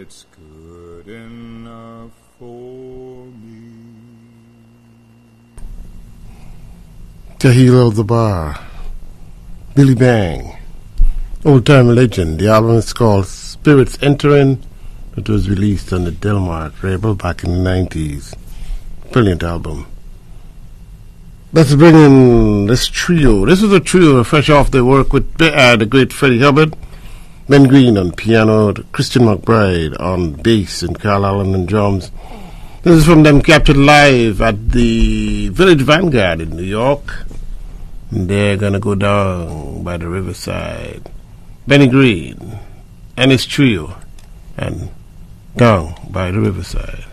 it's good enough for me. The Hero of the Bar, Billy Bang, old-time legend. The album is called Spirits Entering. It was released on the Delmark label back in the 90s. Brilliant album. Let's bring in this trio. This is a trio fresh off their work with the great Freddie Hubbard, Ben Green on piano, Christian McBride on bass, and Carl Allen on drums. This is from them captured live at the Village Vanguard in New York. And they're going to go down by the riverside. Benny Green and his trio, and down by the riverside.